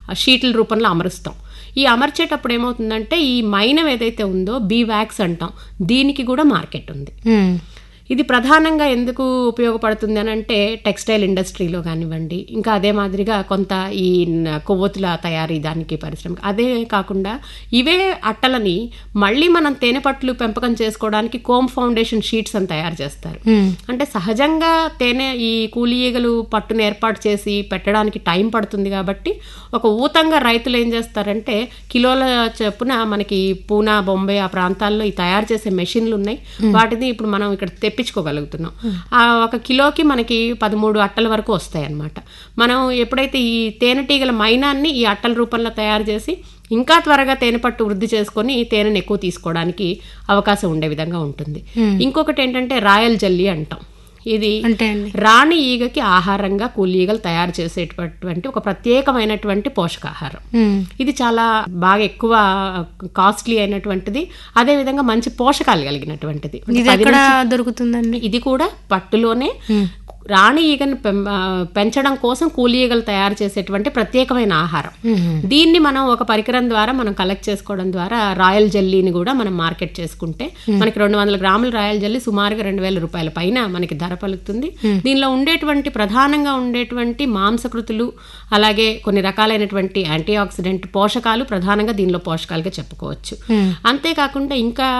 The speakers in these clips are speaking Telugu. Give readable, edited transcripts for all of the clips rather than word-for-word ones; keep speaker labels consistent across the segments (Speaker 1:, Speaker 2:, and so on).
Speaker 1: షీట్ల రూపంలో అమరుస్తాం. ఈ అమర్చేటప్పుడు ఏమవుతుందంటే ఈ మైనం ఏదైతే ఉందో బీ వ్యాక్స్ అంటాం, దీనికి కూడా మార్కెట్ ఉంది. ఇది ప్రధానంగా ఎందుకు ఉపయోగపడుతుంది అని అంటే టెక్స్టైల్ ఇండస్ట్రీలో కానివ్వండి, ఇంకా అదే మాదిరిగా కొంత ఈ కొవ్వొత్తుల తయారీ దానికి పరిశ్రమ. అదే కాకుండా ఇవే అట్టలని మళ్ళీ మనం తేనెపట్లు పెంపకం చేసుకోవడానికి కోమ్ ఫౌండేషన్ షీట్స్ అని తయారు చేస్తారు. అంటే సహజంగా తేనె ఈ కూలి ఈగలు పట్టును ఏర్పాటు చేసి పెట్టడానికి టైం పడుతుంది కాబట్టి ఒక ఊతంగా రైతులు ఏం చేస్తారంటే కిలోల చొప్పున మనకి పూనా, బొంబే ఆ ప్రాంతాల్లో ఈ తయారు చేసే మెషిన్లు ఉన్నాయి, వాటిని ఇప్పుడు మనం ఇక్కడ తెప్పించుకోగలుగుతున్నాం. ఆ 1 కిలోకి మనకి 13 అట్టల వరకు వస్తాయి అన్నమాట. మనం ఎప్పుడైతే ఈ తేనెటీగల మైనాన్ని ఈ అట్టల రూపంలో తయారు చేసి ఇంకా త్వరగా తేనె పట్టు వృద్ధి చేసుకొని తేనెను ఎక్కువ తీసుకోవడానికి అవకాశం ఉండే విధంగా ఉంటుంది. ఇంకొకటి ఏంటంటే రాయల్ జెల్లీ అంటాం. ఇది రాణి ఈగకి ఆహారంగా కూలి ఈగలు తయారు చేసేటటువంటి ఒక ప్రత్యేకమైనటువంటి పోషకాహారం. ఇది చాలా బాగా ఎక్కువ కాస్ట్లీ అయినటువంటిది, అదే విధంగా మంచి పోషకాలు కలిగినటువంటిది.
Speaker 2: దొరుకుతుందండి.
Speaker 1: ఇది కూడా పట్టులోనే రాణి ఈగను పెంచడం కోసం కూలి ఈగలు తయారు చేసేటువంటి ప్రత్యేకమైన ఆహారం. దీన్ని మనం ఒక పరికరం ద్వారా మనం కలెక్ట్ చేసుకోవడం ద్వారా రాయల్ జెల్లీని కూడా మనం మార్కెట్ చేసుకుంటే మనకి 200 గ్రాముల రాయల్ జెల్లీ సుమారుగా 2,000 రూపాయల పైన మనకి ధర పలుకుతుంది. దీనిలో ఉండేటువంటి ప్రధానంగా ఉండేటువంటి మాంసకృతులు, అలాగే కొన్ని రకాలైనటువంటి యాంటీ ఆక్సిడెంట్ పోషకాలు ప్రధానంగా దీనిలో పోషకాలుగా చెప్పుకోవచ్చు. అంతేకాకుండా ఇంకా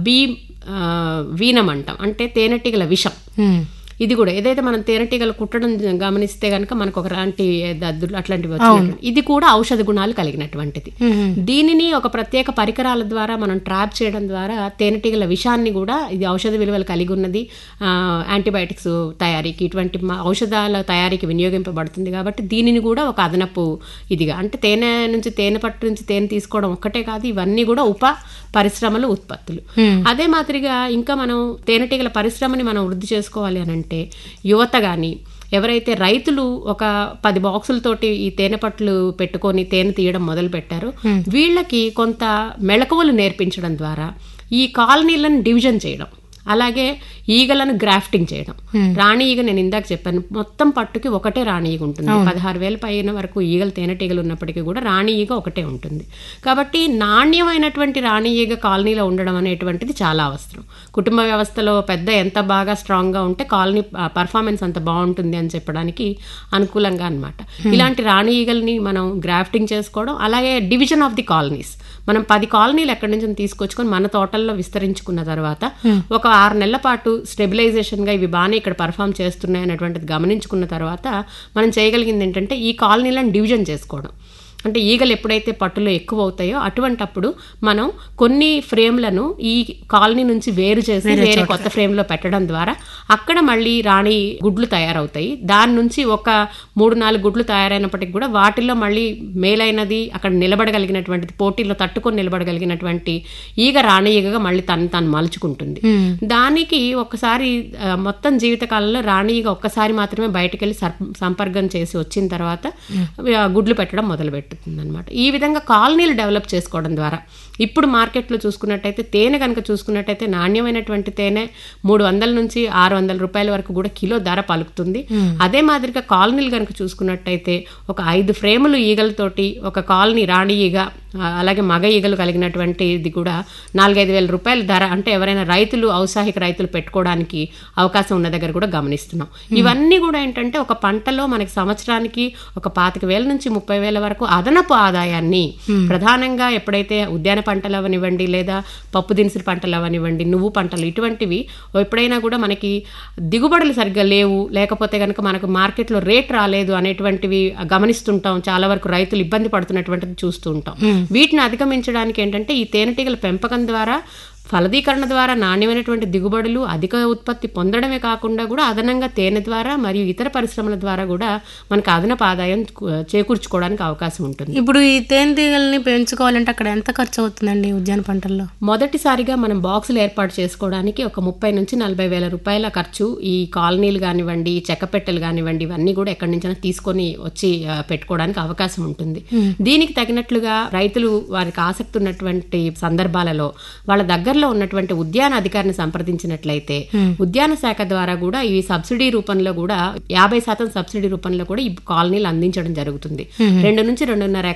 Speaker 1: వీనం అంటాం, అంటే తేనెటీగల విషం. ఇది కూడా ఏదైతే మనం తేనెటీగలు కుట్టడం గమనిస్తే కనుక మనకు ఒక లాంటి దద్దులు అట్లాంటివి వచ్చినట్టు, ఇది కూడా ఔషధ గుణాలు కలిగినటువంటిది. దీనిని ఒక ప్రత్యేక పరికరాల ద్వారా మనం ట్రాప్ చేయడం ద్వారా తేనెటీగల విషాన్ని కూడా, ఇది ఔషధ విలువలు కలిగి ఉన్నది, యాంటీబయాటిక్స్ తయారీకి ఇటువంటి ఔషధాల తయారీకి వినియోగింపబడుతుంది కాబట్టి దీనిని కూడా ఒక అదనపు ఇదిగా, అంటే తేనె నుంచి తేనె పట్టు నుంచి తేనె తీసుకోవడం ఒక్కటే కాదు, ఇవన్నీ కూడా ఉప పరిశ్రమలు, ఉత్పత్తులు. అదే మాదిరిగా ఇంకా మనం తేనెటీగల పరిశ్రమని మనం వృద్ధి చేసుకోవాలి అని అంటే యువత కానీ ఎవరైతే రైతులు ఒక 10 బాక్సులతోటి ఈ తేనె పట్లు పెట్టుకొని తేనె తీయడం మొదలు పెట్టారో వీళ్ళకి కొంత మెళకువలు నేర్పించడం ద్వారా ఈ కాలనీలను డివిజన్ చేయడం, అలాగే ఈగలను గ్రాఫ్టింగ్ చేయడం. రాణి ఈగ నేను ఇందాక చెప్పాను, మొత్తం పట్టుకి ఒకటే రాణి ఈగ ఉంటుంది. 16,000 పైన వరకు ఈగలు తేనెటీగలు ఉన్నప్పటికీ కూడా రాణి ఈగ ఒకటే ఉంటుంది. కాబట్టి నాణ్యమైనటువంటి రాణి ఈగ కాలనీలో ఉండడం అనేటువంటిది చాలా అవసరం. కుటుంబ వ్యవస్థలో పెద్ద ఎంత బాగా స్ట్రాంగ్గా ఉంటే కాలనీ పర్ఫార్మెన్స్ అంత బాగుంటుంది అని చెప్పడానికి అనుకూలంగా అనమాట. ఇలాంటి రాణి ఈగల్ని మనం గ్రాఫ్టింగ్ చేసుకోవడం, అలాగే డివిజన్ ఆఫ్ ది కాలనీస్, మనం 10 కాలనీలు ఎక్కడి నుంచి తీసుకొచ్చుకొని మన తోటల్లో విస్తరించుకున్న తర్వాత ఒక 6 నెలల పాటు స్టెబిలైజేషన్గా ఇవి బాగానే ఇక్కడ పర్ఫామ్ చేస్తున్నాయి అనేటువంటిది గమనించుకున్న తర్వాత మనం చేయగలిగింది ఏంటంటే ఈ కాలనీలను డివిజన్ చేసుకోవడం. అంటే ఈగలు ఎప్పుడైతే పట్టులో ఎక్కువ అవుతాయో అటువంటప్పుడు మనం కొన్ని ఫ్రేమ్లను ఈ కాలనీ నుంచి వేరు చేసి వేరే కొత్త ఫ్రేమ్లో పెట్టడం ద్వారా అక్కడ మళ్ళీ రాణి గుడ్లు తయారవుతాయి. దాని నుంచి ఒక 3-4 గుడ్లు తయారైనప్పటికీ కూడా వాటిల్లో మళ్ళీ మేలైనది అక్కడ నిలబడగలిగినటువంటిది, పోటీలో తట్టుకొని నిలబడగలిగినటువంటి ఈగ రాణి ఈగగా మళ్ళీ తాను మలుచుకుంటుంది. దానికి ఒకసారి మొత్తం జీవితకాలంలో రాణి ఈగ ఒక్కసారి మాత్రమే బయటకు వెళ్ళి సంపర్కం చేసి వచ్చిన తర్వాత గుడ్లు పెట్టడం మొదలుపెట్టింది అనమాట. ఈ విధంగా కాలనీలు డెవలప్ చేసుకోవడం ద్వారా ఇప్పుడు మార్కెట్లో చూసుకున్నట్టయితే తేనె కనుక చూసుకున్నట్టయితే నాణ్యమైనటువంటి తేనె 300 నుంచి 600 రూపాయల వరకు కూడా కిలో ధర పలుకుతుంది. అదే మాదిరిగా కాలనీలు కనుక చూసుకున్నట్టయితే ఒక 5 ఫ్రేములు ఈగలతోటి ఒక కాలనీ రాణి ఈగ అలాగే మగ ఈగలు కలిగినటువంటి ఇది కూడా 4-5 వేల రూపాయల ధర. అంటే ఎవరైనా రైతులు, ఔత్సాహిక రైతులు పెట్టుకోవడానికి అవకాశం ఉన్న దగ్గర కూడా గమనిస్తున్నాం. ఇవన్నీ కూడా ఏంటంటే ఒక పంటలో మనకి సంవత్సరానికి ఒక 25,000 నుంచి 30,000 వరకు అదనపు ఆదాయాన్ని ప్రధానంగా ఎప్పుడైతే ఉద్యాన పంటలు అవనివ్వండి, లేదా పప్పు దినుసుల పంటలు అవనివ్వండి, నువ్వు పంటలు, ఇటువంటివి ఎప్పుడైనా కూడా మనకి దిగుబడులు సరిగ్గా లేవు, లేకపోతే కనుక మనకు మార్కెట్లో రేట్ రాలేదు అనేటువంటివి గమనిస్తుంటాం. చాలా వరకు రైతులు ఇబ్బంది పడుతున్నటువంటిది చూస్తూ ఉంటాం. వీటిని అధిగమించడానికి ఏంటంటే ఈ తేనెటీగల పెంపకం ద్వారా, ఫలదీకరణ ద్వారా నాణ్యమైనటువంటి దిగుబడులు, అధిక ఉత్పత్తి పొందడమే కాకుండా కూడా అదనంగా తేనె ద్వారా మరియు ఇతర పరిశ్రమల ద్వారా కూడా మనకు అదనపు ఆదాయం చేకూర్చుకోవడానికి అవకాశం ఉంటుంది.
Speaker 2: ఇప్పుడు ఈ తేనెటీగల్ని పెంచుకోవాలంటే అక్కడ ఎంత ఖర్చు అవుతుందండి ఉద్యాన పంటల్లో?
Speaker 1: మొదటిసారిగా మనం బాక్సులు ఏర్పాటు చేసుకోవడానికి ఒక 30,000 నుంచి 40,000 రూపాయల ఖర్చు. ఈ కాలనీలు కానివ్వండి, చెక్కపెట్టెలు కానివ్వండి, ఇవన్నీ కూడా ఎక్కడి నుంచైనా తీసుకొని వచ్చి పెట్టుకోవడానికి అవకాశం ఉంటుంది. దీనికి తగినట్లుగా రైతులు వారికి ఆసక్తి ఉన్నటువంటి సందర్భాలలో వాళ్ళ దగ్గర ఉన్నటువంటి ఉద్యాన అధికారిని సంప్రదించినట్లయితే ఉద్యాన శాఖ ద్వారా కూడా ఈ సబ్సిడీ రూపంలో కూడా 50% సబ్సిడీ రూపంలో కూడా ఈ కాలనీలు అందించడం జరుగుతుంది. 2 నుంచి 2.5